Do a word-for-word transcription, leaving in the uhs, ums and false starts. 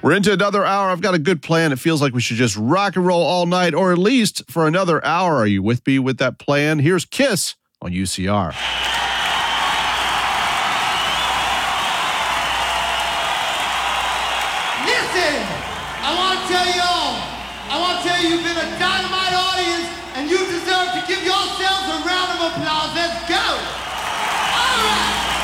We're into another hour. I've got a good plan. It feels like we should just rock and roll all night, or at least for another hour. Are you with me with that plan? Here's Kiss on U C R. Listen, I want to tell y'all, I want to tell you you've been a dynamite audience, and you deserve to give yourselves a round of applause. Let's go. All right.